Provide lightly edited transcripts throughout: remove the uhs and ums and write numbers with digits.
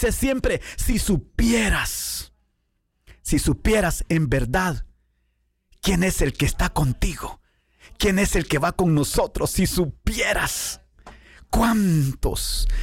dice siempre, si supieras en verdad quién es el que está contigo, quién es el que va con nosotros, si supieras cuánto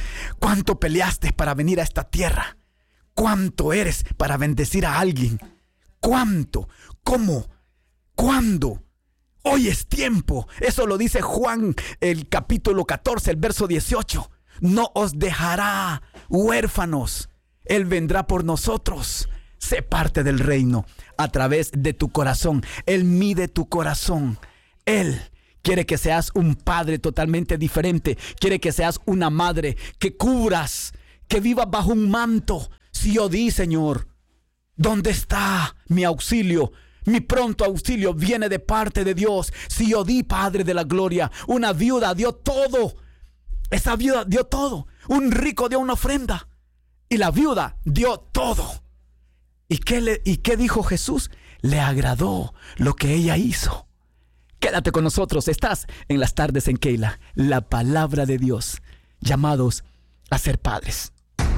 peleaste para venir a esta tierra, cuánto eres para bendecir a alguien, cuánto, cómo, cuándo. Hoy es tiempo. Eso lo dice Juan, el capítulo 14, el verso 18. No os dejará huérfanos. Él vendrá por nosotros. Sé parte del reino a través de tu corazón. Él mide tu corazón. Él quiere que seas un padre totalmente diferente. Quiere que seas una madre, que cubras, que vivas bajo un manto. Si yo di, Señor, ¿dónde está mi auxilio? Mi pronto auxilio viene de parte de Dios. Si yo di, Padre de la gloria, una viuda dio todo. Esa viuda dio todo. Un rico dio una ofrenda. Y la viuda dio todo. ¿Y qué dijo Jesús? Le agradó lo que ella hizo. Quédate con nosotros. Estás en las tardes en Keila. La palabra de Dios. Llamados a ser padres.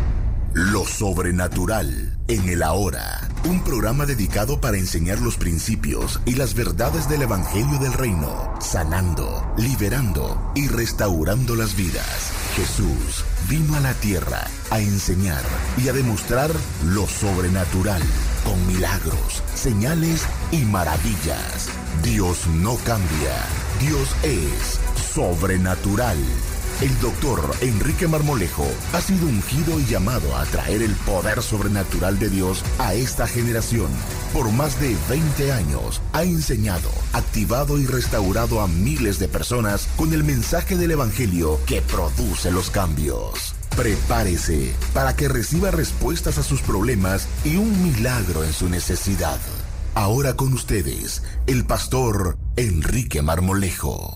Lo sobrenatural en el ahora. Un programa dedicado para enseñar los principios y las verdades del Evangelio del Reino, sanando, liberando y restaurando las vidas. Jesús vino a la tierra a enseñar y a demostrar lo sobrenatural con milagros, señales y maravillas. Dios no cambia. Dios es sobrenatural. El doctor Enrique Marmolejo ha sido ungido y llamado a traer el poder sobrenatural de Dios a esta generación. Por más de 20 años ha enseñado, activado y restaurado a miles de personas con el mensaje del Evangelio que produce los cambios. Prepárese para que reciba respuestas a sus problemas y un milagro en su necesidad. Ahora con ustedes, el pastor Enrique Marmolejo.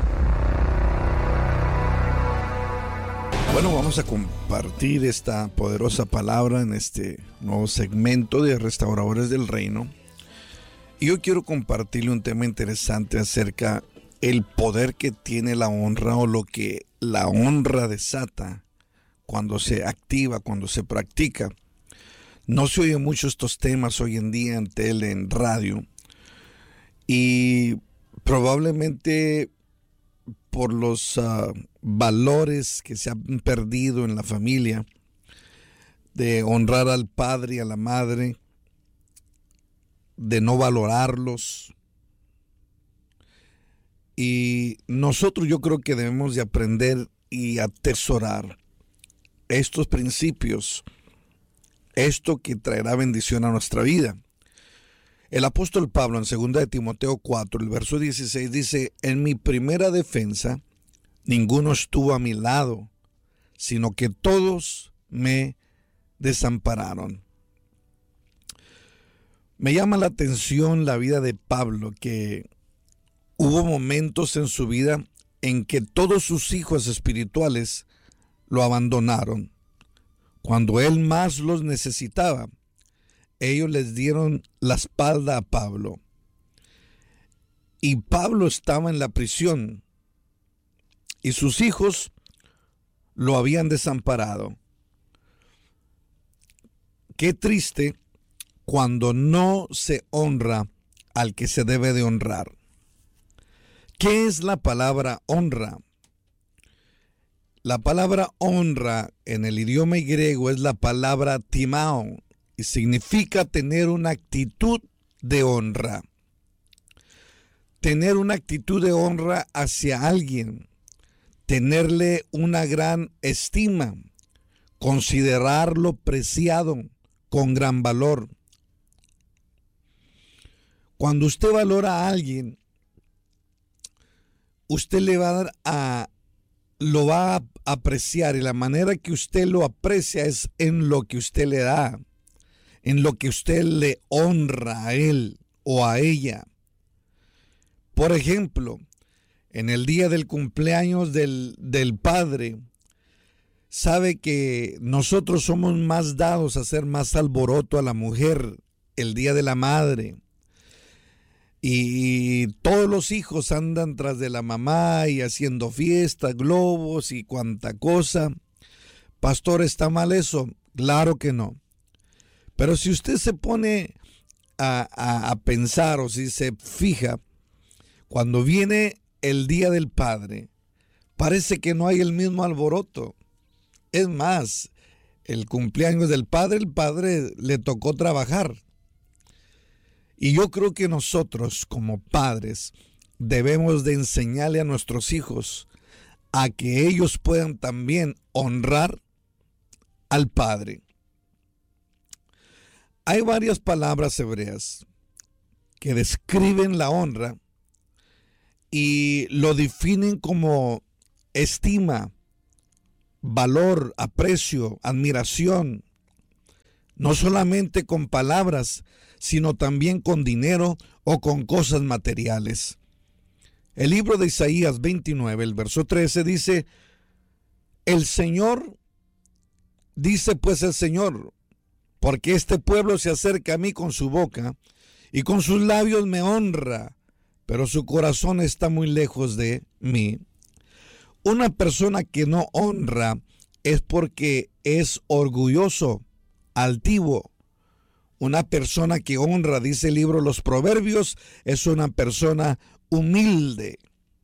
Bueno, vamos a compartir esta poderosa palabra en este nuevo segmento de Restauradores del Reino. Y yo quiero compartirle un tema interesante acerca del poder que tiene la honra, o lo que la honra desata cuando se activa, cuando se practica. No se oyen mucho estos temas hoy en día en tele, en radio. Y probablemente por los valores que se han perdido en la familia, de honrar al padre y a la madre, de no valorarlos. Y nosotros, yo creo que debemos de aprender y atesorar estos principios, esto que traerá bendición a nuestra vida. El apóstol Pablo en 2 de Timoteo 4, el verso 16 dice: en mi primera defensa ninguno estuvo a mi lado, sino que todos me desampararon. Me llama la atención la vida de Pablo, que hubo momentos en su vida en que todos sus hijos espirituales lo abandonaron. Cuando él más los necesitaba, ellos les dieron la espalda a Pablo. Y Pablo estaba en la prisión y sus hijos lo habían desamparado. Qué triste cuando no se honra al que se debe de honrar. ¿Qué es la palabra honra? La palabra honra en el idioma griego es la palabra timao y significa tener una actitud de honra. Tener una actitud de honra hacia alguien, tenerle una gran estima, considerarlo preciado, con gran valor. Cuando usted valora a alguien, usted lo va a apreciar, y la manera que usted lo aprecia es en lo que usted le da, en lo que usted le honra a él o a ella. Por ejemplo, en el día del cumpleaños del padre, sabe que nosotros somos más dados a hacer más alboroto a la mujer el día de la madre. Y todos los hijos andan tras de la mamá y haciendo fiestas, globos y cuanta cosa. Pastor, ¿está mal eso? Claro que no. Pero si usted se pone a pensar, o si se fija, cuando viene el Día del Padre, parece que no hay el mismo alboroto. Es más, el cumpleaños del padre, el padre le tocó trabajar. Y yo creo que nosotros como padres debemos de enseñarle a nuestros hijos a que ellos puedan también honrar al Padre. Hay varias palabras hebreas que describen la honra y lo definen como estima, valor, aprecio, admiración, no solamente con palabras, sino también con dinero o con cosas materiales. El libro de Isaías 29, el verso 13 dice, el Señor, dice pues el Señor, porque este pueblo se acerca a mí con su boca y con sus labios me honra, pero su corazón está muy lejos de mí. Una persona que no honra es porque es orgulloso, altivo. Una persona que honra, dice el libro de los Proverbios, es una persona humilde.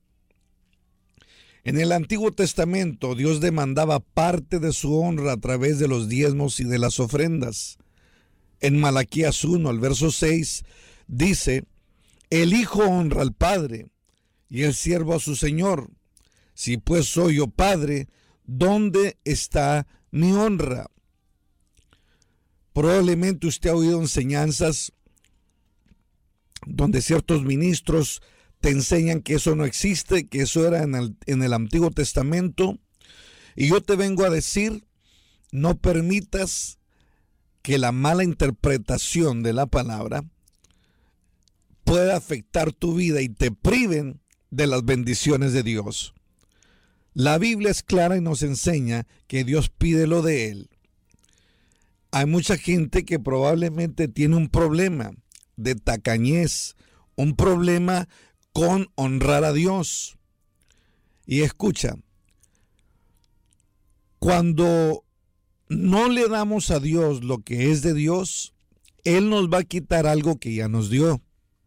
En el Antiguo Testamento, Dios demandaba parte de su honra a través de los diezmos y de las ofrendas. En Malaquías 1, el verso 6, dice, el hijo honra al padre y el siervo a su señor. Si pues soy yo padre, ¿dónde está mi honra? Probablemente usted ha oído enseñanzas donde ciertos ministros te enseñan que eso no existe, que eso era en el Antiguo Testamento. Y yo te vengo a decir, no permitas que la mala interpretación de la palabra pueda afectar tu vida y te priven de las bendiciones de Dios. La Biblia es clara y nos enseña que Dios pide lo de Él. Hay mucha gente que probablemente tiene un problema de tacañez, un problema con honrar a Dios. Y escucha, cuando no le damos a Dios lo que es de Dios, Él nos va a quitar algo que ya nos dio.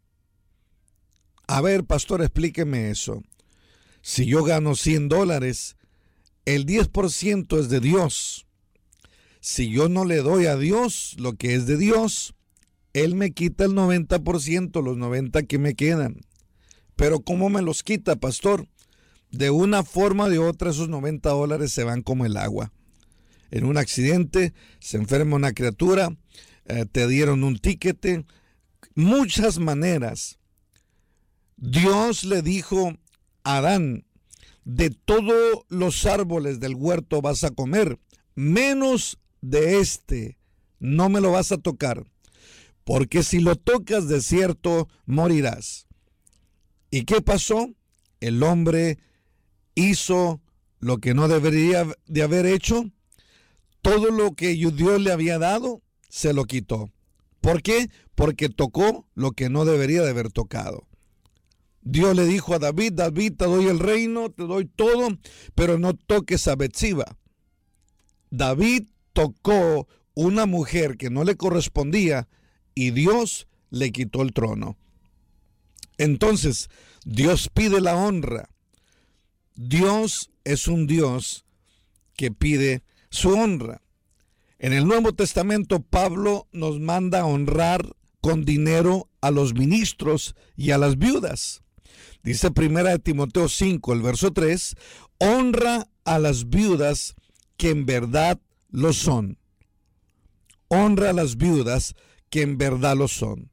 A ver, pastor, explíqueme eso. Si yo gano $100, el 10% es de Dios. Si yo no le doy a Dios lo que es de Dios, Él me quita el 90%, los 90 que me quedan. Pero ¿cómo me los quita, pastor? De una forma o de otra, esos $90 se van como el agua. En un accidente, se enferma una criatura, te dieron un tiquete, muchas maneras. Dios le dijo a Adán, de todos los árboles del huerto vas a comer, menos de este, no me lo vas a tocar, porque si lo tocas de cierto morirás. ¿Y qué pasó? El hombre hizo lo que no debería de haber hecho. Todo lo que Dios le había dado, se lo quitó. ¿Por qué? Porque tocó lo que no debería de haber tocado. Dios le dijo a David, David, te doy el reino, te doy todo, pero no toques a Betseba. David tocó una mujer que no le correspondía y Dios le quitó el trono. Entonces, Dios pide la honra. Dios es un Dios que pide su honra. En el Nuevo Testamento, Pablo nos manda a honrar con dinero a los ministros y a las viudas. Dice 1 Timoteo 5, el verso 3, honra a las viudas que en verdad lo son. Honra a las viudas que en verdad lo son.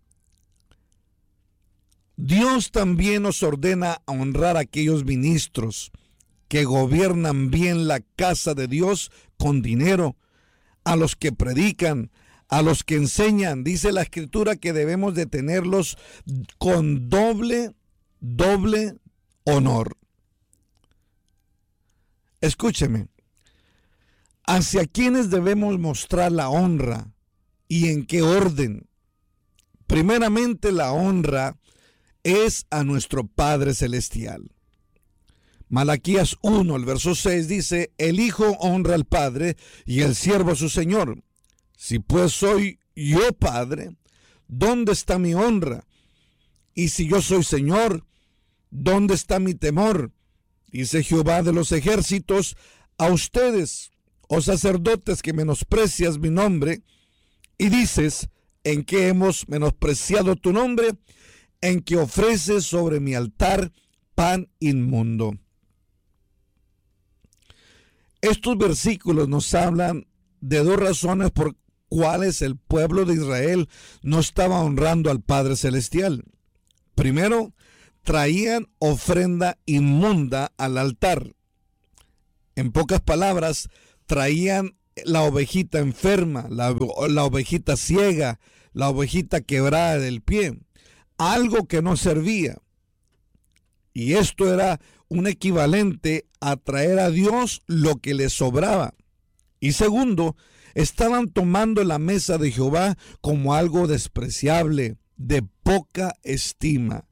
Dios también nos ordena a honrar a aquellos ministros que gobiernan bien la casa de Dios con dinero, a los que predican, a los que enseñan. Dice la Escritura que debemos de tenerlos con doble honor. Escúcheme, ¿hacia quiénes debemos mostrar la honra y en qué orden? Primeramente, la honra es a nuestro Padre Celestial. Malaquías 1, el verso 6 dice: el hijo honra al padre y el siervo a su señor. Si pues soy yo padre, ¿dónde está mi honra? Y si yo soy señor, ¿dónde está mi temor? Dice Jehová de los ejércitos: a ustedes, oh sacerdotes, que menosprecias mi nombre, y dices: ¿en qué hemos menospreciado tu nombre? En que ofreces sobre mi altar pan inmundo. Estos versículos nos hablan de dos razones por cuales el pueblo de Israel no estaba honrando al Padre Celestial. Primero, traían ofrenda inmunda al altar. En pocas palabras, traían la ovejita enferma, la ovejita ciega, la ovejita quebrada del pie, algo que no servía. Y esto era un equivalente a traer a Dios lo que le sobraba. Y segundo, estaban tomando la mesa de Jehová como algo despreciable, de poca estima.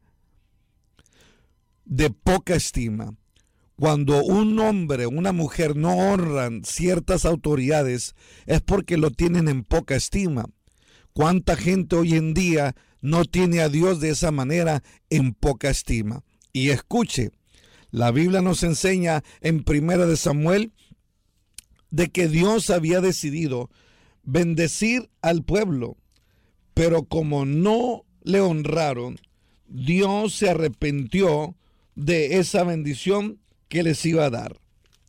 De poca estima. Cuando un hombre o una mujer no honran ciertas autoridades, es porque lo tienen en poca estima. ¿Cuánta gente hoy en día no tiene a Dios de esa manera, en poca estima? Y escuche, la Biblia nos enseña en 1 Samuel de que Dios había decidido bendecir al pueblo, pero como no le honraron, Dios se arrepintió de esa bendición que les iba a dar.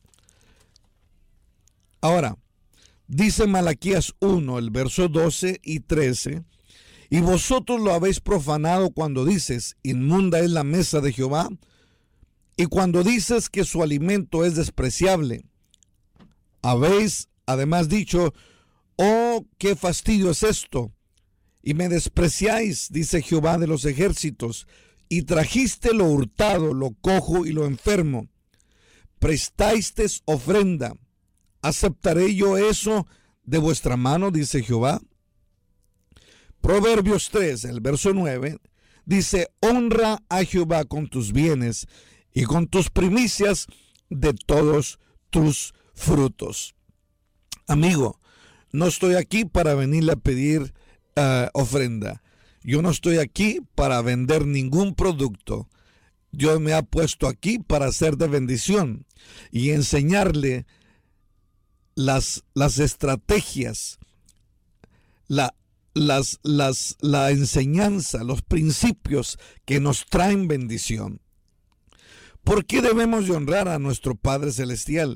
Ahora, dice Malaquías 1, el verso 12 y 13: y vosotros lo habéis profanado cuando dices: inmunda es la mesa de Jehová, y cuando dices que su alimento es despreciable. Habéis además dicho: oh, qué fastidio es esto, y me despreciáis, dice Jehová de los ejércitos, y trajiste lo hurtado, lo cojo y lo enfermo. Prestasteis ofrenda. ¿Aceptaré yo eso de vuestra mano? Dice Jehová. Proverbios 3, el verso 9, dice: honra a Jehová con tus bienes y con tus primicias de todos tus frutos. Amigo, no estoy aquí para venirle a pedir ofrenda. Yo no estoy aquí para vender ningún producto. Dios me ha puesto aquí para hacer de bendición y enseñarle las estrategias, la enseñanza, los principios que nos traen bendición. ¿Por qué debemos de honrar a nuestro Padre Celestial?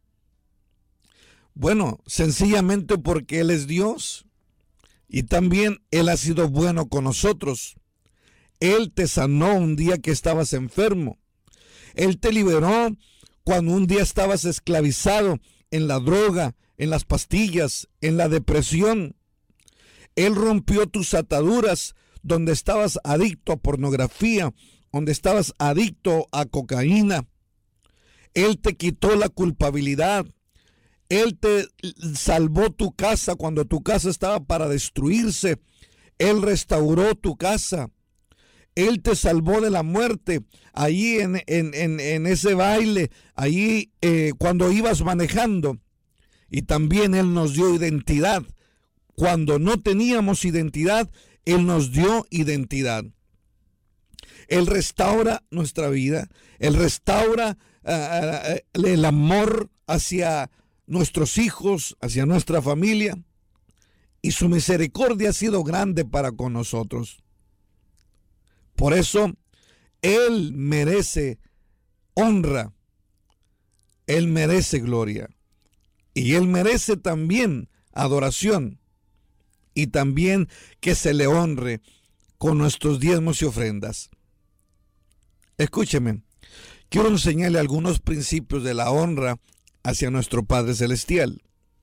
Bueno, sencillamente porque Él es Dios y también Él ha sido bueno con nosotros. Él te sanó un día que estabas enfermo. Él te liberó cuando un día estabas esclavizado en la droga, en las pastillas, en la depresión. Él rompió tus ataduras donde estabas adicto a pornografía, donde estabas adicto a cocaína. Él te quitó la culpabilidad. Él te salvó tu casa cuando tu casa estaba para destruirse. Él restauró tu casa. Él te salvó de la muerte allí en ese baile, allí cuando ibas manejando. Y también Él nos dio identidad. Cuando no teníamos identidad, Él nos dio identidad. Él restaura nuestra vida. Él restaura el amor hacia nuestros hijos, hacia nuestra familia. Y su misericordia ha sido grande para con nosotros. Por eso, Él merece honra. Él merece gloria. Y Él merece también adoración. Y también que se le honre con nuestros diezmos y ofrendas. Escúcheme, quiero enseñarle algunos principios de la honra hacia nuestro Padre Celestial.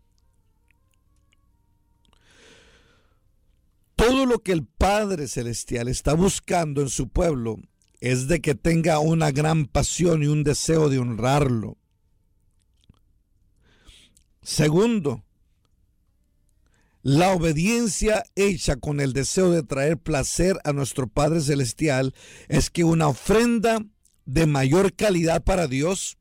Todo lo que el Padre Celestial está buscando en su pueblo es de que tenga una gran pasión y un deseo de honrarlo. Segundo, la obediencia hecha con el deseo de traer placer a nuestro Padre Celestial es que una ofrenda de mayor calidad para Dios.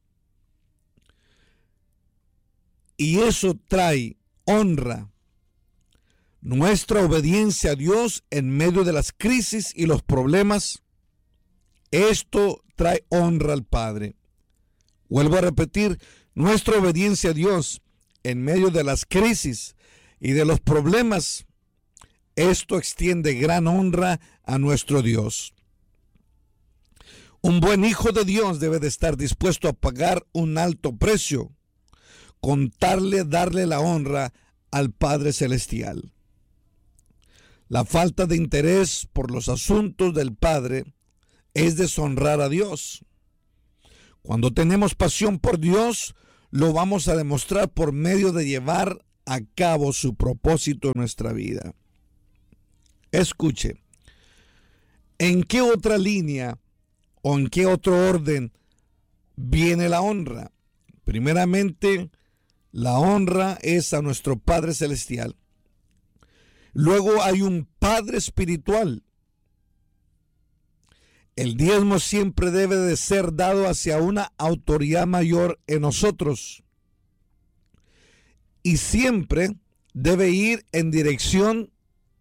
Y eso trae honra. Nuestra obediencia a Dios en medio de las crisis y los problemas, esto trae honra al Padre. Vuelvo a repetir, nuestra obediencia a Dios en medio de las crisis y de los problemas, esto extiende gran honra a nuestro Dios. Un buen hijo de Dios debe de estar dispuesto a pagar un alto precio, darle la honra al Padre Celestial. La falta de interés por los asuntos del Padre es deshonrar a Dios. Cuando tenemos pasión por Dios, lo vamos a demostrar por medio de llevar a cabo su propósito en nuestra vida. Escuche, ¿en qué otra línea o en qué otro orden viene la honra? Primeramente, la honra es a nuestro Padre Celestial. Luego hay un Padre espiritual. El diezmo siempre debe de ser dado hacia una autoridad mayor en nosotros. Y siempre debe ir en dirección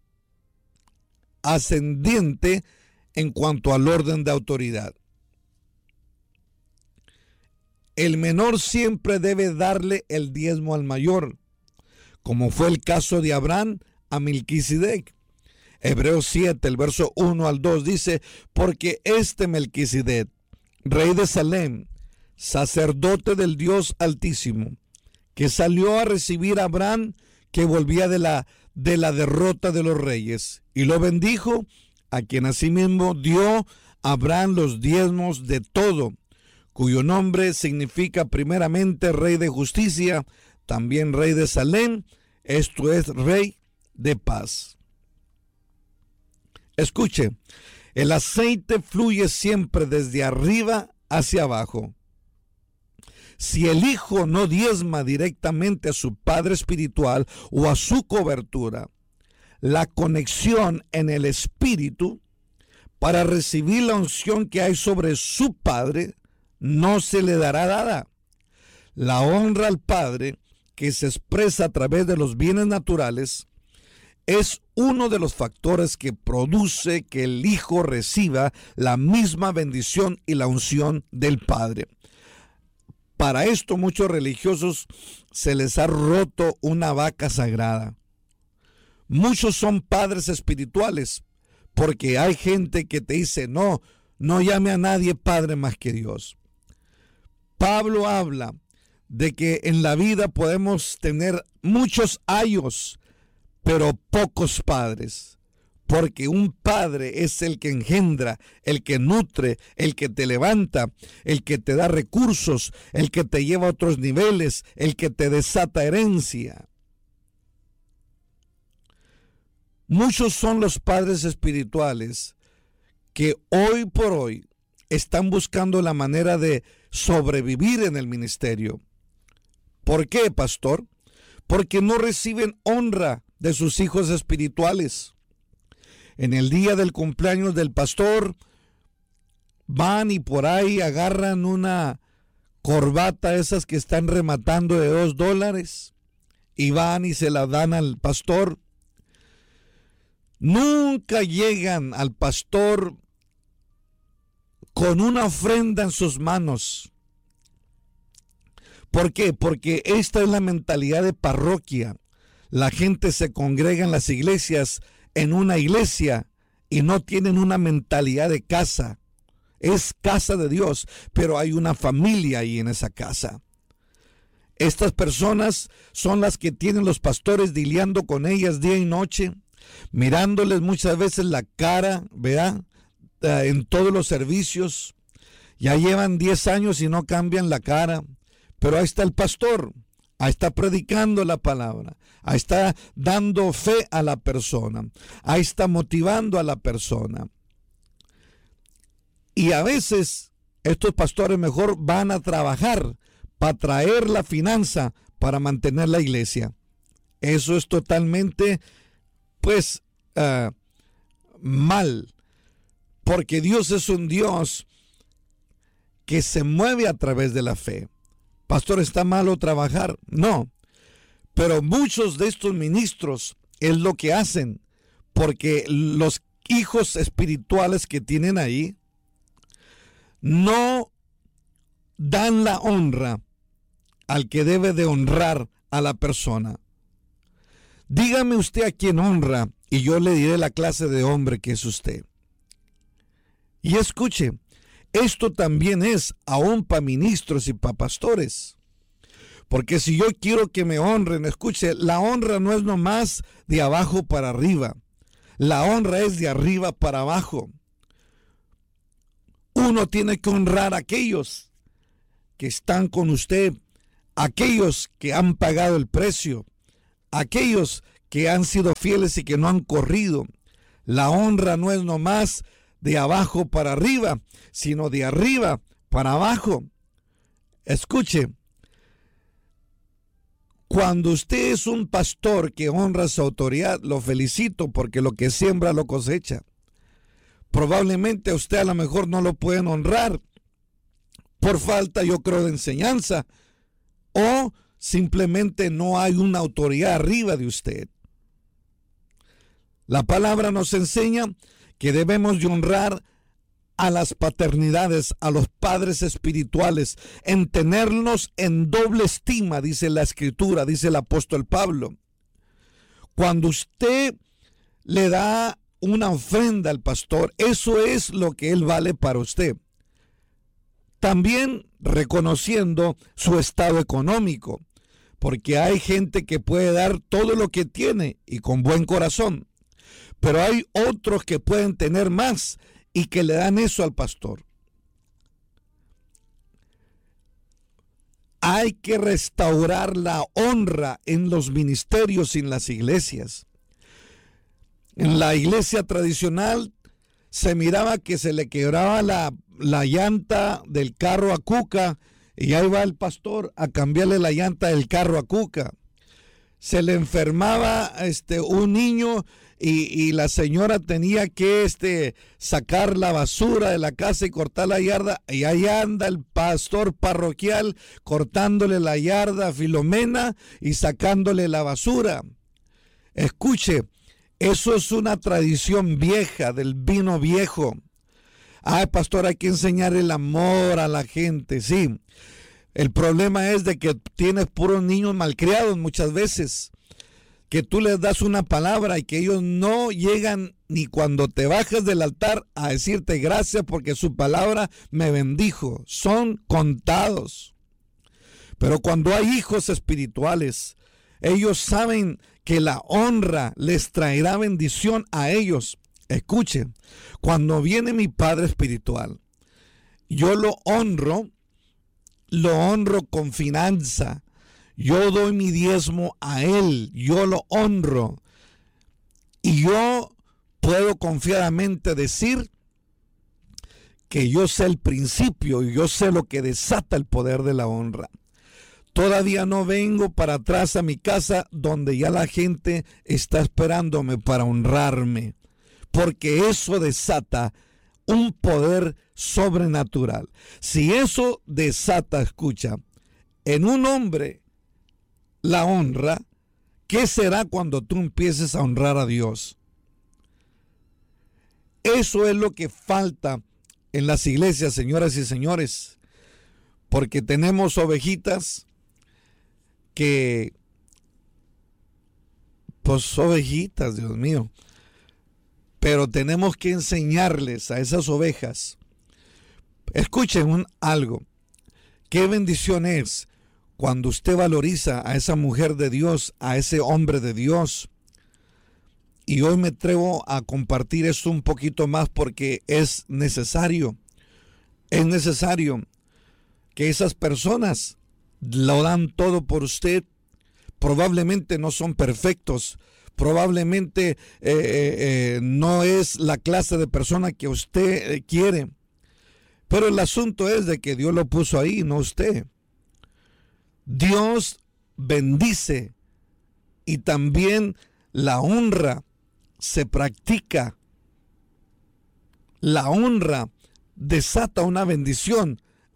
ascendiente en cuanto al orden de autoridad. El menor siempre debe darle el diezmo al mayor, como fue el caso de Abraham a Melquisedec. Hebreos 7, el verso 1 al 2 dice: porque este Melquisedec, rey de Salem, sacerdote del Dios Altísimo, que salió a recibir a Abraham, que volvía de la derrota de los reyes, y lo bendijo, a quien asimismo dio a Abraham los diezmos de todo, cuyo nombre significa primeramente rey de justicia, también rey de Salem, esto es rey de paz. Escuche, el aceite fluye siempre desde arriba hacia abajo. Si el hijo no diezma directamente a su padre espiritual o a su cobertura, la conexión en el espíritu para recibir la unción que hay sobre su padre no se le dará dada. La honra al Padre, que se expresa a través de los bienes naturales, es uno de los factores que produce que el Hijo reciba la misma bendición y la unción del Padre. Para esto muchos religiosos se les ha roto una vaca sagrada. Muchos son padres espirituales, porque hay gente que te dice: no llame a nadie padre más que Dios. Pablo habla de que en la vida podemos tener muchos ayos, pero pocos padres, porque un padre es el que engendra, el que nutre, el que te levanta, el que te da recursos, el que te lleva a otros niveles, el que te desata herencia. Muchos son los padres espirituales que hoy por hoy están buscando la manera de sobrevivir en el ministerio. ¿Por qué, pastor? Porque no reciben honra de sus hijos espirituales. En el día del cumpleaños del pastor, van y por ahí agarran una corbata, esas que están rematando de $2, y van y se la dan al pastor. Nunca llegan al pastor con una ofrenda en sus manos. ¿Por qué? Porque esta es la mentalidad de parroquia. La gente se congrega en las iglesias, en una iglesia, y no tienen una mentalidad de casa. Es casa de Dios, pero hay una familia ahí en esa casa. Estas personas son las que tienen los pastores lidiando con ellas día y noche, mirándoles muchas veces la cara, ¿verdad? En todos los servicios. Ya llevan 10 años y no cambian la cara, pero ahí está el pastor, ahí está predicando la palabra, ahí está dando fe a la persona, ahí está motivando a la persona. Y a veces estos pastores mejor van a trabajar para traer la finanza para mantener la iglesia. Eso es totalmente mal, porque Dios es un Dios que se mueve a través de la fe. Pastor, ¿está malo trabajar? No, pero muchos de estos ministros es lo que hacen, porque los hijos espirituales que tienen ahí no dan la honra al que debe de honrar a la persona. Dígame usted a quién honra y yo le diré la clase de hombre que es usted. Y escuche, esto también es aún para ministros y para pastores. Porque si yo quiero que me honren, escuche, la honra no es nomás de abajo para arriba. La honra es de arriba para abajo. Uno tiene que honrar a aquellos que están con usted, aquellos que han pagado el precio, aquellos que han sido fieles y que no han corrido. La honra no es nomás de abajo para arriba, sino de arriba para abajo. Escuche, cuando usted es un pastor que honra su autoridad, lo felicito, porque lo que siembra lo cosecha. Probablemente a usted a lo mejor no lo pueden honrar por falta, yo creo, de enseñanza, o simplemente no hay una autoridad arriba de usted. La palabra nos enseña que debemos de honrar a las paternidades, a los padres espirituales, en tenerlos en doble estima, dice la Escritura, dice el apóstol Pablo. Cuando usted le da una ofrenda al pastor, eso es lo que él vale para usted. También reconociendo su estado económico, porque hay gente que puede dar todo lo que tiene y con buen corazón, pero hay otros que pueden tener más y que le dan eso al pastor. Hay que restaurar la honra en los ministerios y en las iglesias. En la iglesia tradicional se miraba que se le quebraba la llanta del carro a Cuca y ahí va el pastor a cambiarle la llanta del carro a Cuca. Se le enfermaba un niño y la señora tenía que sacar la basura de la casa y cortar la yarda, y ahí anda el pastor parroquial cortándole la yarda a Filomena y sacándole la basura. Escuche, eso es una tradición vieja, del vino viejo. Ay, pastor, hay que enseñar el amor a la gente, sí. El problema es de que tienes puros niños malcriados muchas veces, que tú les das una palabra y que ellos no llegan ni cuando te bajas del altar a decirte gracias porque su palabra me bendijo. Son contados. Pero cuando hay hijos espirituales, ellos saben que la honra les traerá bendición a ellos. Escuchen, cuando viene mi padre espiritual, yo lo honro con finanza. Yo doy mi diezmo a él, yo lo honro. Y yo puedo confiadamente decir que yo sé el principio y yo sé lo que desata el poder de la honra. Todavía no vengo para atrás a mi casa donde ya la gente está esperándome para honrarme, porque eso desata un poder sobrenatural. Si eso desata, escucha, en un hombre la honra, ¿qué será cuando tú empieces a honrar a Dios? Eso es lo que falta en las iglesias, señoras y señores, porque tenemos ovejitas que, pues ovejitas, Dios mío, pero tenemos que enseñarles a esas ovejas. Escuchen algo, qué bendición es cuando usted valoriza a esa mujer de Dios, a ese hombre de Dios. Y hoy me atrevo a compartir esto un poquito más porque es necesario. Es necesario que esas personas lo dan todo por usted. Probablemente no son perfectos. Probablemente no es la clase de persona que usted quiere. Pero el asunto es de que Dios lo puso ahí, no usted. Dios bendice y también la honra se practica. La honra desata una bendición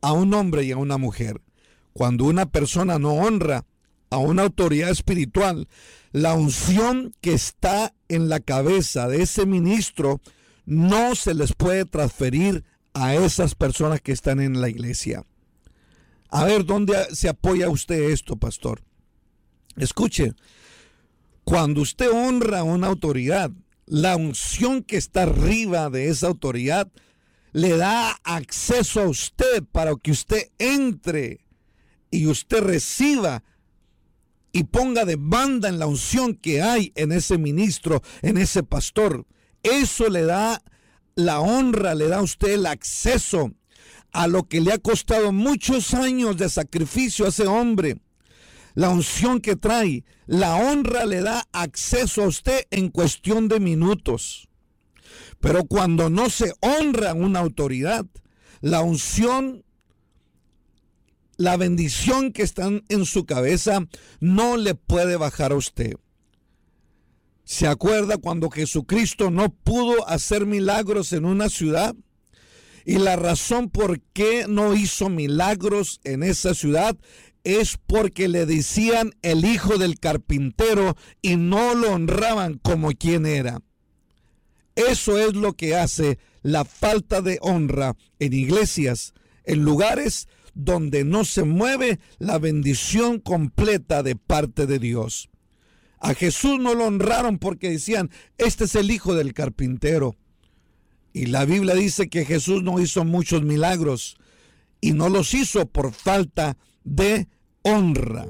a un hombre y a una mujer. Cuando una persona no honra a una autoridad espiritual, la unción que está en la cabeza de ese ministro no se les puede transferir a esas personas que están en la iglesia. A ver, ¿dónde se apoya usted esto, pastor? Escuche, cuando usted honra a una autoridad, la unción que está arriba de esa autoridad le da acceso a usted para que usted entre y usted reciba y ponga demanda en la unción que hay en ese ministro, en ese pastor. Eso le da la honra, le da a usted el acceso a lo que le ha costado muchos años de sacrificio a ese hombre. La unción que trae, la honra le da acceso a usted en cuestión de minutos. Pero cuando no se honra una autoridad, la unción, la bendición que está en su cabeza no le puede bajar a usted. ¿Se acuerda cuando Jesucristo no pudo hacer milagros en una ciudad? Y la razón por qué no hizo milagros en esa ciudad es porque le decían el hijo del carpintero y no lo honraban como quien era. Eso es lo que hace la falta de honra en iglesias, en lugares donde no se mueve la bendición completa de parte de Dios. A Jesús no lo honraron porque decían, este es el hijo del carpintero. Y la Biblia dice que Jesús no hizo muchos milagros y no los hizo por falta de honra.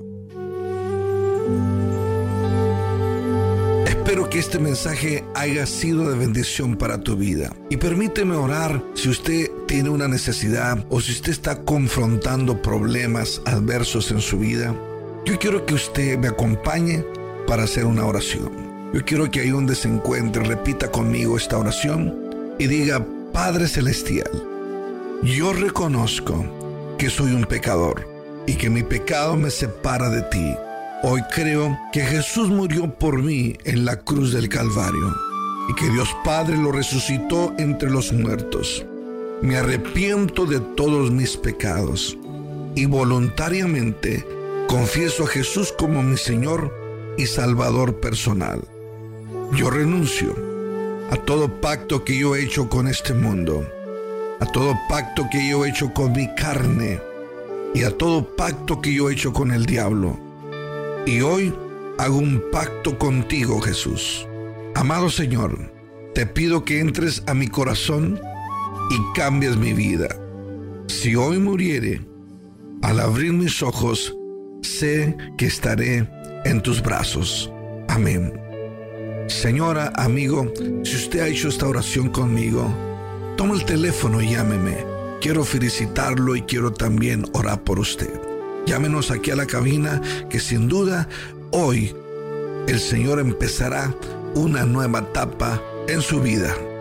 Espero que este mensaje haya sido de bendición para tu vida. Y permíteme orar si usted tiene una necesidad o si usted está confrontando problemas adversos en su vida. Yo quiero que usted me acompañe para hacer una oración. Yo quiero que ahí donde se encuentre repita conmigo esta oración y diga: Padre Celestial, yo reconozco que soy un pecador y que mi pecado me separa de ti. Hoy creo que Jesús murió por mí en la cruz del Calvario y que Dios Padre lo resucitó entre los muertos. Me arrepiento de todos mis pecados y voluntariamente confieso a Jesús como mi Señor y Salvador personal. Yo renuncio a todo pacto que yo he hecho con este mundo, a todo pacto que yo he hecho con mi carne y a todo pacto que yo he hecho con el diablo. Y hoy hago un pacto contigo, Jesús. Amado Señor, te pido que entres a mi corazón y cambies mi vida. Si hoy muriere, al abrir mis ojos, sé que estaré en tus brazos. Amén. Señora, amigo, si usted ha hecho esta oración conmigo, toma el teléfono y llámeme. Quiero felicitarlo y quiero también orar por usted. Llámenos aquí a la cabina, que sin duda hoy el Señor empezará una nueva etapa en su vida.